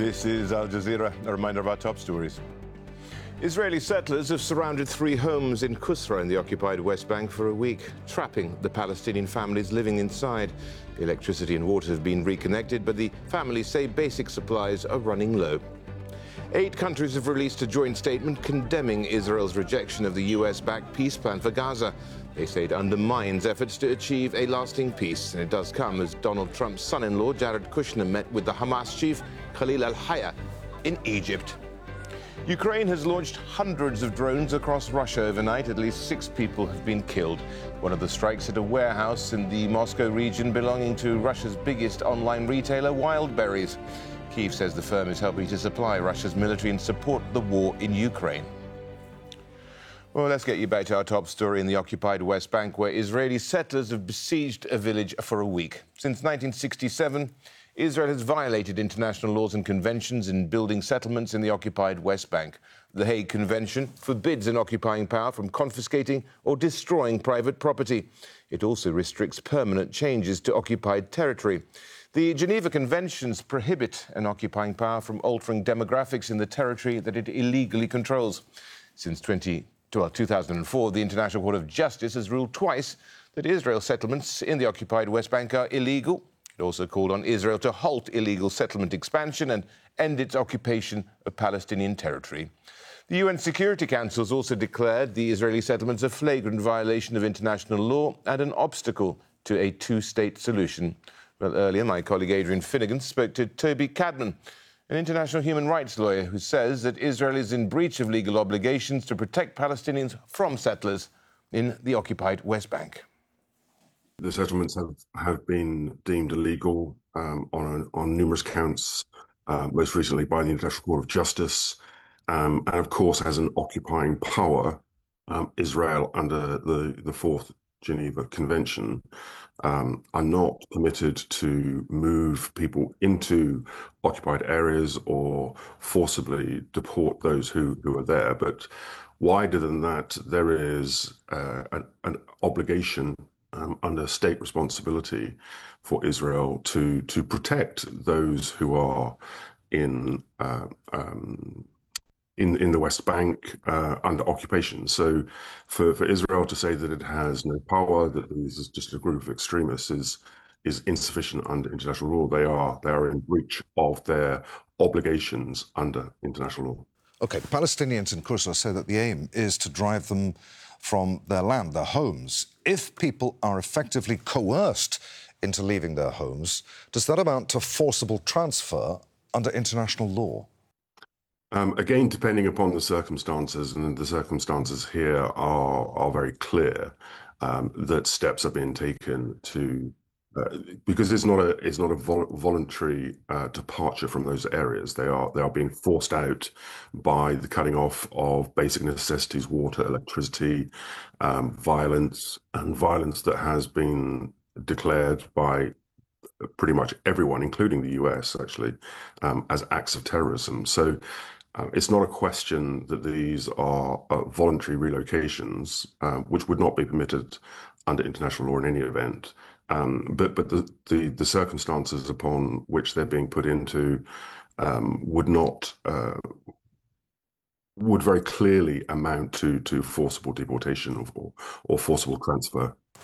This is Al Jazeera, a reminder of our top stories. Israeli settlers have surrounded 3 homes in Kusra in the occupied West Bank for a week, trapping the Palestinian families living inside. Electricity and water have been reconnected, but the families say basic supplies are running low. 8 countries have released a joint statement condemning Israel's rejection of the US-backed peace plan for Gaza. They say it undermines efforts to achieve a lasting peace, and it does come as Donald Trump's son-in-law, Jared Kushner, met with the Hamas chief, Khalil al-Hayya, in Egypt. Ukraine has launched hundreds of drones across Russia overnight. At least 6 people have been killed. One of the strikes at a warehouse in the Moscow region belonging to Russia's biggest online retailer, Wildberries. Kyiv says the firm is helping to supply Russia's military and support the war in Ukraine. Well, let's get you back to our top story in the occupied West Bank, where Israeli settlers have besieged a village for a week. Since 1967, Israel has violated international laws and conventions in building settlements in the occupied West Bank. The Hague Convention forbids an occupying power from confiscating or destroying private property. It also restricts permanent changes to occupied territory. The Geneva Conventions prohibit an occupying power from altering demographics in the territory that it illegally controls. Since 2004, the International Court of Justice has ruled twice that Israel's settlements in the occupied West Bank are illegal. It also called on Israel to halt illegal settlement expansion and end its occupation of Palestinian territory. The UN Security Council has also declared the Israeli settlements a flagrant violation of international law and an obstacle to a 2-state solution. Well, earlier, my colleague Adrian Finnegan spoke to Toby Cadman, an international human rights lawyer who says that Israel is in breach of legal obligations to protect Palestinians from settlers in the occupied West Bank. The settlements have been deemed illegal on numerous counts, most recently by the International Court of Justice. And of course, as an occupying power, Israel, under the Fourth Geneva Convention, are not permitted to move people into occupied areas or forcibly deport those who are there. But wider than that, there is an obligation under state responsibility for Israel to protect those who are in the West Bank under occupation. So for Israel to say that it has no power, that this is just a group of extremists, is insufficient under international law. They are in breach of their obligations under international law. Okay, Palestinians in Kusra say that the aim is to drive them from their land, their homes. If people are effectively coerced into leaving their homes, does that amount to forcible transfer under international law? Again, depending upon the circumstances, and the circumstances here are very clear, that steps are being taken to because it's not a voluntary departure from those areas. They are being forced out by the cutting off of basic necessities, water, electricity, violence that has been declared by pretty much everyone, including the US, actually, as acts of terrorism. So it's not a question that these are voluntary relocations, which would not be permitted under international law in any event. But the circumstances upon which they're being put into would very clearly amount to forcible deportation or forcible transfer.